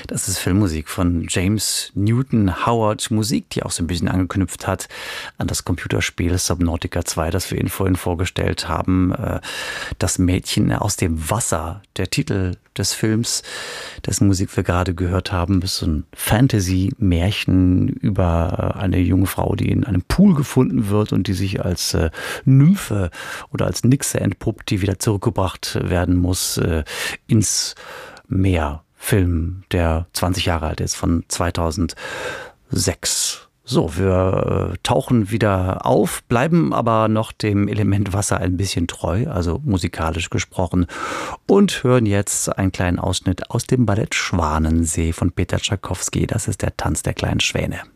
Das ist Filmmusik von James Newton Howard. Musik, die auch so ein bisschen angeknüpft hat an das Computerspiel Subnautica 2, das wir Ihnen vorhin vorgestellt haben. Das Mädchen aus dem Wasser, der Titel des Films, dessen Musik wir gerade gehört haben, ist so ein Fantasy-Märchen über eine junge Frau, die in einem Pool gefunden wird und die sich als Nymphe oder als Nixe entpuppt, die wieder zurückgebracht werden muss ins Meer. Film, der 20 Jahre alt ist, von 2006. So, wir tauchen wieder auf, bleiben aber noch dem Element Wasser ein bisschen treu, also musikalisch gesprochen, und hören jetzt einen kleinen Ausschnitt aus dem Ballett Schwanensee von Peter Tschaikowski. Das ist der Tanz der kleinen Schwäne.